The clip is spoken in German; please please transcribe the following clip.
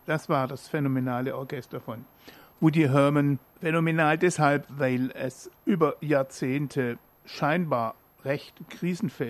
Das war das phänomenale Orchester von Woody Herman. Phänomenal deshalb, weil es über Jahrzehnte scheinbar recht krisenfest